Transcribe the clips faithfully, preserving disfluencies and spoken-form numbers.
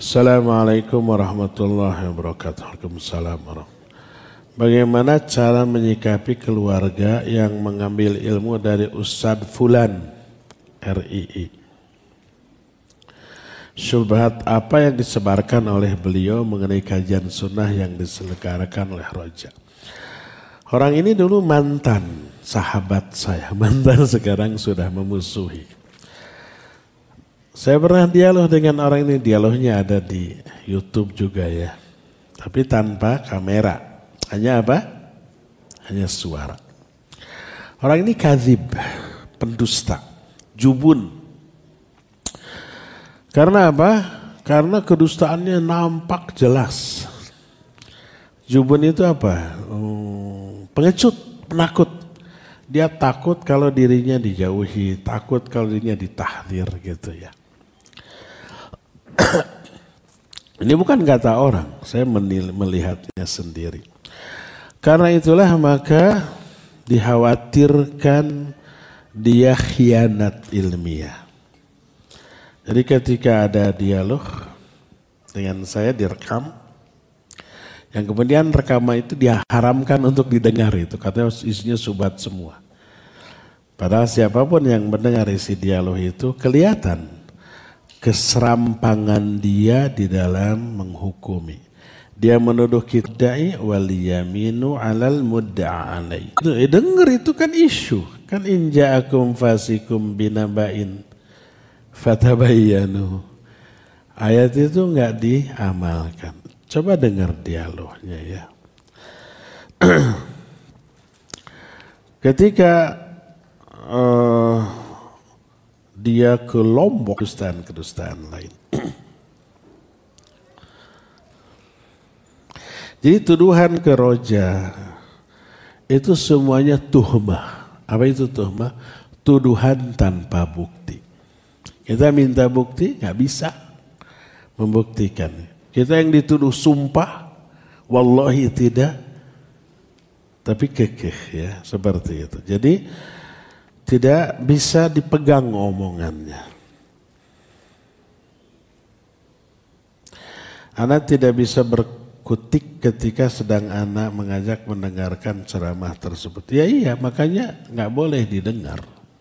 Assalamualaikum warahmatullahi wabarakatuh. Waalaikumsalam warahmatullahi. Bagaimana cara menyikapi keluarga yang mengambil ilmu dari Ustadz Fulan R I I? Syubhat apa yang disebarkan oleh beliau mengenai kajian sunnah yang diselenggarakan oleh Roja? Orang ini dulu mantan sahabat saya, mantan sekarang sudah memusuhi. Saya pernah dialog dengan orang ini, dialognya ada di YouTube juga ya. Tapi tanpa kamera. Hanya apa? Hanya suara. Orang ini kadzib, pendusta, jubun. Karena apa? Karena kedustaannya nampak jelas. Jubun itu apa? Hmm, pengecut, penakut. Dia takut kalau dirinya dijauhi, takut kalau dirinya ditahdir gitu ya. Ini bukan kata orang, saya melihatnya sendiri. Karena itulah maka dikhawatirkan dia khianat ilmiah. Jadi ketika ada dialog dengan saya direkam, yang kemudian rekaman itu dia haramkan untuk didengar itu, katanya isinya subhat semua. Padahal siapapun yang mendengar isi dialog itu kelihatan keserampangan dia di dalam menghukumi. Dia menuduh kita wal yaminu alal mudda'a alaih. Eh, dengar itu kan isu. Kan in ja'akum fasikum binaba'in fatabayyanu. Ayat itu enggak diamalkan. Coba dengar dialognya ya. Ketika uh, dia ke Lombok, kedustaan-kedustaan lain. Jadi tuduhan ke Roja itu semuanya tuhmah. Apa itu tuhmah? Tuduhan tanpa bukti. Kita minta bukti, nggak bisa membuktikan. Kita yang dituduh sumpah, wallahi tidak, tapi kekeh ya, seperti itu. Jadi tidak bisa dipegang omongannya. Anak tidak bisa berkutik ketika sedang anak mengajak mendengarkan ceramah tersebut. Ya iya, makanya nggak boleh didengar.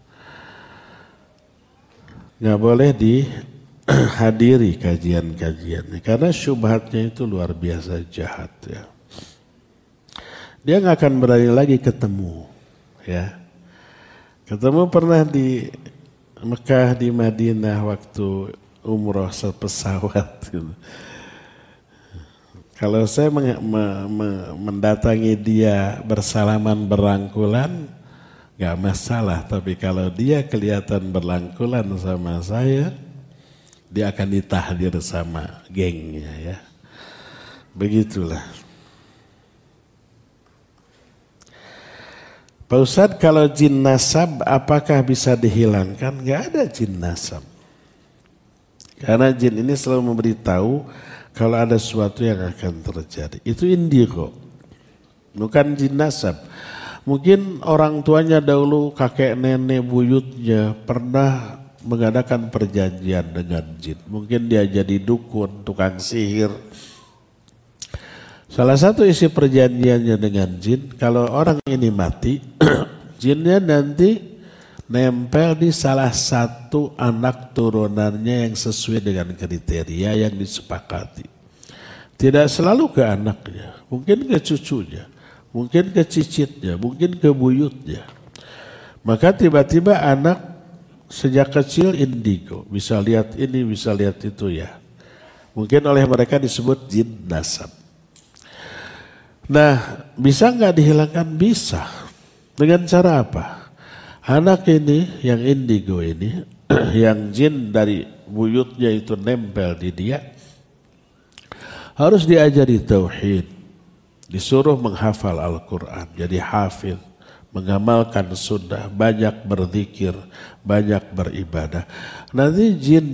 Nggak boleh dihadiri kajian-kajiannya. Karena syubhatnya itu luar biasa jahat ya. Dia nggak akan berani lagi ketemu ya. Ketemu pernah di Mekah, di Madinah waktu umroh sepesawat. Gitu. Kalau saya me, me, me, mendatangi dia bersalaman berangkulan, gak masalah. Tapi kalau dia kelihatan berangkulan sama saya, dia akan ditahdir sama gengnya ya. Begitulah. Pak Ustadz, kalau jin nasab apakah bisa dihilangkan? Gak ada jin nasab. Karena jin ini selalu memberitahu kalau ada sesuatu yang akan terjadi. Itu indigo, bukan jin nasab. Mungkin orang tuanya dahulu, kakek nenek buyutnya pernah mengadakan perjanjian dengan jin. Mungkin dia jadi dukun, tukang sihir. Salah satu isi perjanjiannya dengan jin, kalau orang ini mati, jinnya nanti nempel di salah satu anak turunannya yang sesuai dengan kriteria yang disepakati. Tidak selalu ke anaknya, mungkin ke cucunya, mungkin ke cicitnya, mungkin ke buyutnya. Maka tiba-tiba anak sejak kecil indigo, bisa lihat ini, bisa lihat itu ya. Mungkin oleh mereka disebut jin nasab. Nah, bisa nggak dihilangkan? Bisa. Dengan cara apa? Anak ini, yang indigo ini, yang jin dari buyutnya itu nempel di dia, harus diajari tauhid, disuruh menghafal Al-Quran, jadi hafid, mengamalkan sunnah, banyak berzikir, banyak beribadah. Nanti jin